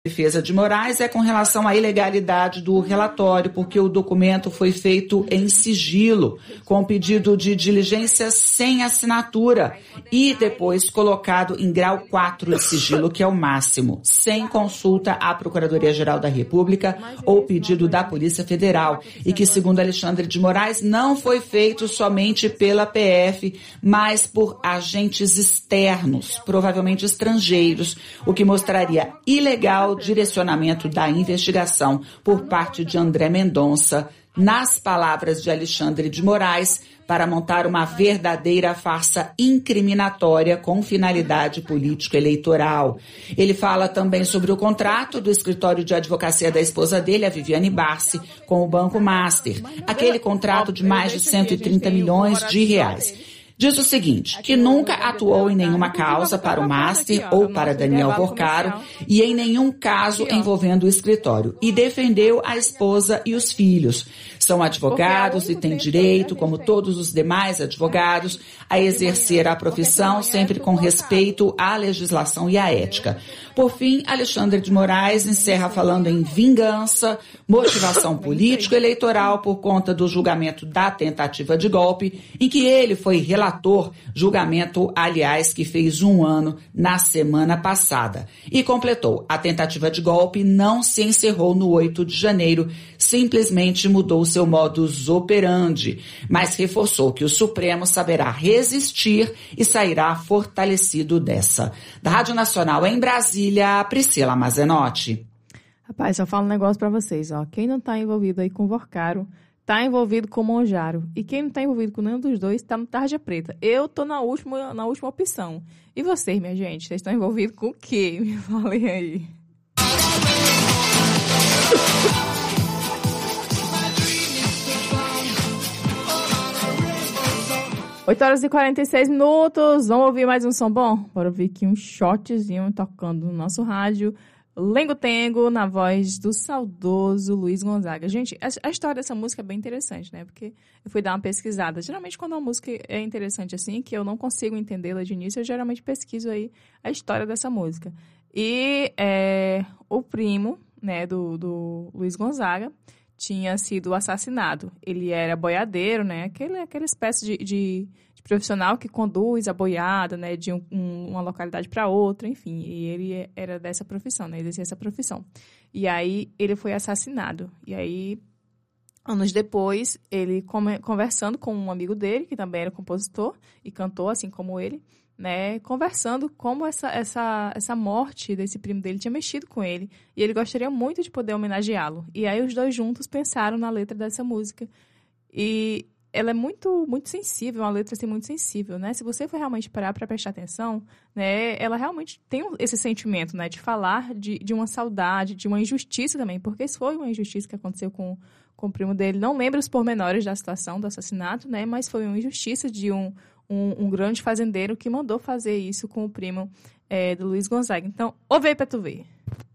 Defesa de Moraes é com relação à ilegalidade do relatório, porque o documento foi feito em sigilo, com pedido de diligência sem assinatura e depois colocado em grau 4 de sigilo, que é o máximo, sem consulta à Procuradoria-Geral da República ou pedido da Polícia Federal, e que, segundo Alexandre de Moraes, não foi feito somente pela PF, mas por agentes externos, provavelmente estrangeiros, o que mostraria ilegal direcionamento da investigação por parte de André Mendonça, nas palavras de Alexandre de Moraes, para montar uma verdadeira farsa incriminatória com finalidade político-eleitoral. Ele fala também sobre o contrato do escritório de advocacia da esposa dele, a Viviane Barsi, com o Banco Master, aquele contrato de mais de 130 milhões de reais. Diz o seguinte, que nunca atuou em nenhuma causa para o Master ou para Daniel Porcaro e em nenhum caso envolvendo o escritório, e defendeu a esposa e os filhos. São advogados e têm direito, como todos os demais advogados, a exercer a profissão sempre com respeito à legislação e à ética. Por fim, Alexandre de Moraes encerra falando em vingança, motivação político-eleitoral por conta do julgamento da tentativa de golpe, em que ele foi relator, julgamento, aliás, que fez 1 ano na semana passada. E completou, a tentativa de golpe não se encerrou no 8 de janeiro, simplesmente mudou seu modus operandi, mas reforçou que o Supremo saberá resistir e sairá fortalecido dessa. Da Rádio Nacional em Brasília, Priscila Mazenotti. Rapaz, eu falo um negócio pra vocês, ó. Quem não tá envolvido aí com Porcaro, tá envolvido com Monjaro. E quem não tá envolvido com nenhum dos dois, tá no Tarja Preta. Eu tô na última opção. E vocês, minha gente, vocês estão envolvidos com o quê? Me falem aí. 8h46. Vamos ouvir mais um som bom? Bora ouvir aqui um shotzinho tocando no nosso rádio. Lengo Tengo, na voz do saudoso Luiz Gonzaga. Gente, a história dessa música é bem interessante, né? Porque eu fui dar uma pesquisada. Geralmente, quando uma música é interessante assim, que eu não consigo entendê-la de início, eu geralmente pesquiso aí a história dessa música. E o primo, né, do Luiz Gonzaga tinha sido assassinado. Ele era boiadeiro, né? Aquela espécie de profissional que conduz a boiada, né, de uma localidade para outra, enfim. E ele era dessa profissão, né? Ele exercia essa profissão. E aí ele foi assassinado. E aí, anos depois, ele conversando com um amigo dele, que também era compositor e cantor, assim como ele, né, conversando como essa morte desse primo dele tinha mexido com ele. E ele gostaria muito de poder homenageá-lo. E aí os dois juntos pensaram na letra dessa música. E ela é muito, muito sensível, uma letra assim, muito sensível, né? Se você for realmente parar para prestar atenção, né, ela realmente tem esse sentimento, né, de falar de uma saudade, de uma injustiça também, porque isso foi uma injustiça que aconteceu com o primo dele. Não lembro os pormenores da situação do assassinato, né, mas foi uma injustiça de um grande fazendeiro que mandou fazer isso com o primo do Luiz Gonzaga. Então, ouve aí pra tu ver.